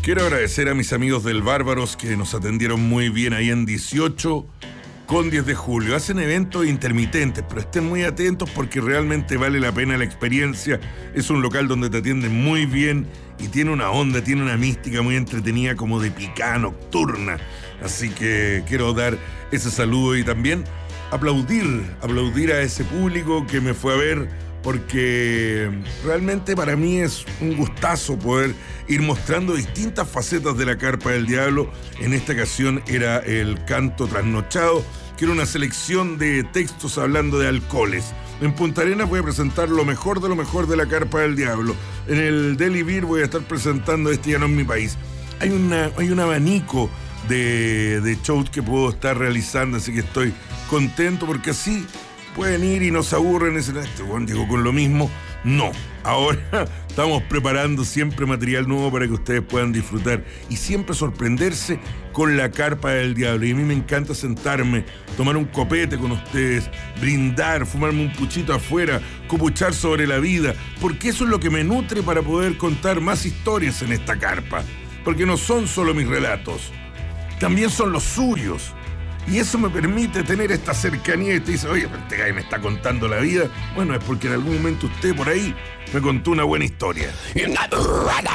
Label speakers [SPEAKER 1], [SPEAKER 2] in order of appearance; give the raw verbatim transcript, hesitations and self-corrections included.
[SPEAKER 1] Quiero agradecer a mis amigos del Bárbaros que nos atendieron muy bien ahí en dieciocho con diez de julio. Hacen eventos intermitentes, pero estén muy atentos porque realmente vale la pena la experiencia. Es un local donde te atienden muy bien y tiene una onda, tiene una mística muy entretenida, como de picada nocturna. Así que quiero dar ese saludo y también aplaudir, aplaudir a ese público que me fue a ver, porque realmente para mí es un gustazo poder ir mostrando distintas facetas de la Carpa del Diablo. En esta ocasión era el canto trasnochado, que era una selección de textos hablando de alcoholes. En Punta Arenas voy a presentar lo mejor de lo mejor de la Carpa del Diablo. En el Deli Beer voy a estar presentando Este ya no es mi país. Hay, una, hay un abanico de, de shows que puedo estar realizando, así que estoy contento porque así pueden ir y no se aburren. Dicen, este bueno, digo con lo mismo. No, ahora estamos preparando siempre material nuevo para que ustedes puedan disfrutar y siempre sorprenderse con la Carpa del Diablo. Y a mí me encanta sentarme, tomar un copete con ustedes, brindar, fumarme un puchito afuera, copuchar sobre la vida, porque eso es lo que me nutre para poder contar más historias en esta carpa. Porque no son solo mis relatos, también son los suyos. Y eso me permite tener esta cercanía y te dice, oye, este gallo me está contando la vida. Bueno, es porque en algún momento usted por ahí me contó una buena historia.